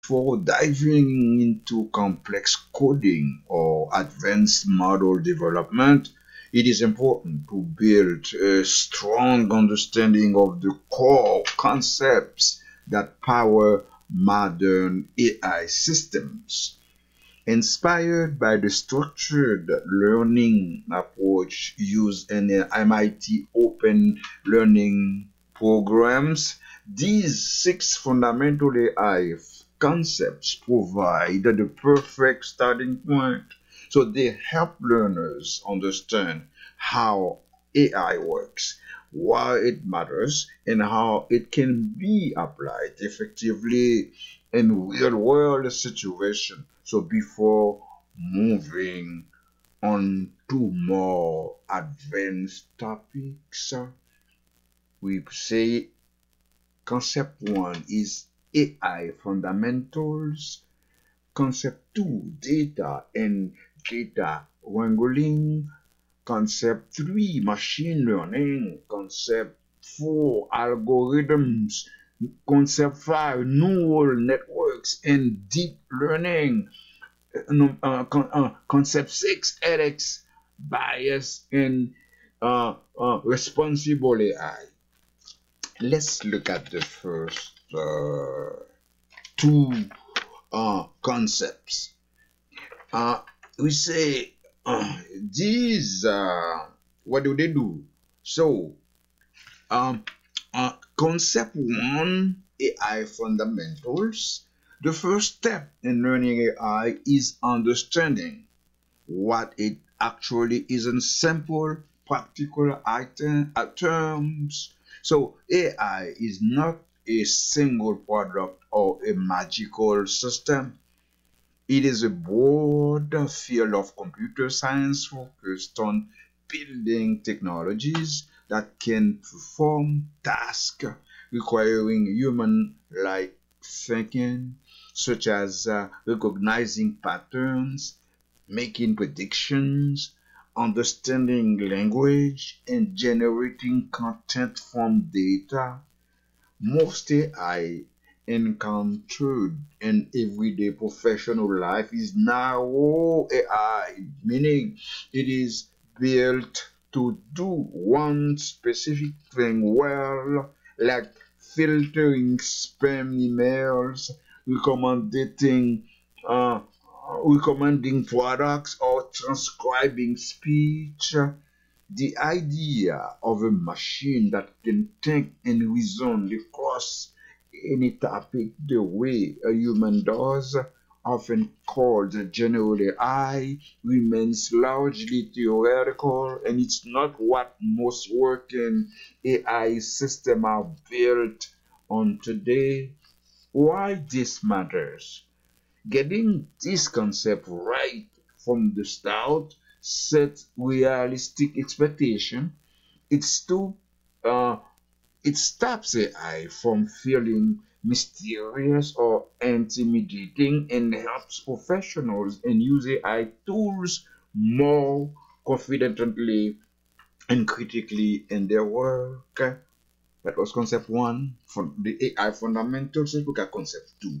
For diving into complex coding or advanced model development, it is important to build a strong understanding of the core concepts that power modern AI systems. Inspired by the structured learning approach used in the MIT Open Learning programs, these six fundamental AI concepts provide the perfect starting point. So they help learners understand how AI works, why it matters, and how it can be applied effectively in real world situation. So before moving on to more advanced topics, we say concept one is AI fundamentals. Concept two, data and data wrangling. Concept three, machine learning. Concept four, algorithms. Concept five, neural networks and deep learning. Concept six, ethics, bias, and responsible AI. Let's look at the first two concepts. We say these, what do they do? So, concept one, AI fundamentals. The first step in learning AI is understanding what it actually is in simple, practical terms. So AI is not a single product or a magical system. It is a broad field of computer science focused on building technologies that can perform tasks requiring human-like thinking, such as recognizing patterns, making predictions, understanding language, and generating content from data. Most AI encountered in everyday professional life is narrow AI, meaning it is built to do one specific thing well, like filtering spam emails, recommending uh, recommending products, or transcribing speech. The idea of a machine that can think and reason across any topic the way a human does, often called general AI, remains largely theoretical, and it's not what most working AI systems are built on today. Why this matters? Getting this concept right from the start sets realistic expectation. It's to uh, it stops AI from feeling mysterious or intimidating and helps professionals and use AI tools more confidently and critically in their work. That was concept one for the AI fundamentals. Let's look at concept two,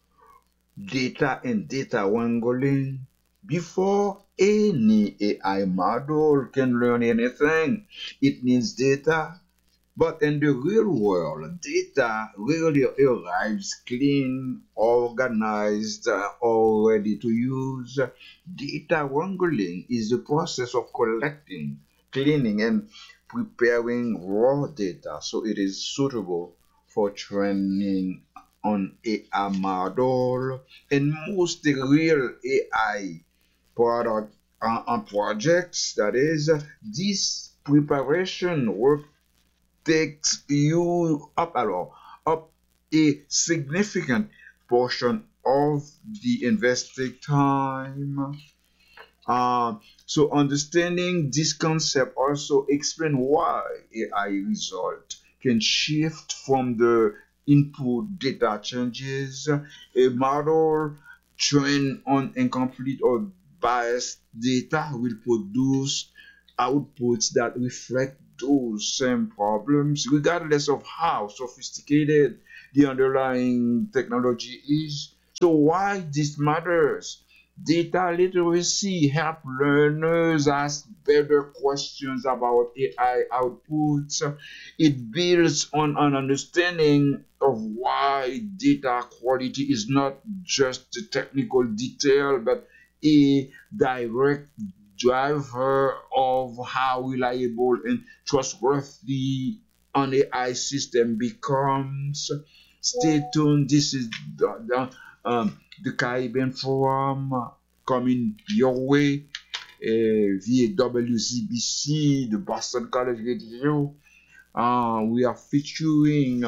data and data wrangling. Before any AI model can learn anything, it needs data. But in the real world, data rarely arrives clean, organized, or ready to use. Data wrangling is the process of collecting, cleaning, and preparing raw data so it is suitable for training on AI model. And most real AI product projects, that is, this preparation work takes you up a significant portion of the invested time. Uh, so understanding this concept also explain why AI result can shift from the input data changes. A model trained on incomplete or biased data will produce outputs that reflect those same problems, regardless of how sophisticated the underlying technology is. So why this matters? Data literacy help learners ask better questions about AI outputs. It builds on an understanding of why data quality is not just a technical detail, but a direct driver of how reliable and trustworthy an AI system becomes. Stay tuned. This is the Caribbean Forum coming your way via WZBC, the Boston College Radio. We are featuring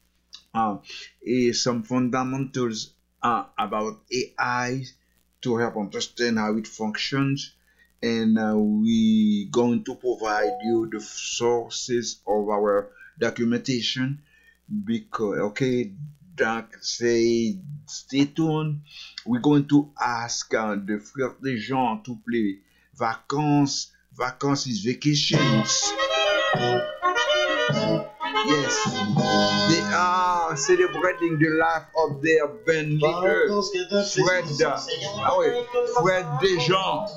some fundamentals about AI to help understand how it functions. And we going to provide you the sources of our documentation because okay, Doc say stay tuned. We're going to ask the Frères des gens to play vacances. Vacances is vacations. Yes, they are celebrating the life of their band leader, Fred. Ah oui, Fred Desjans.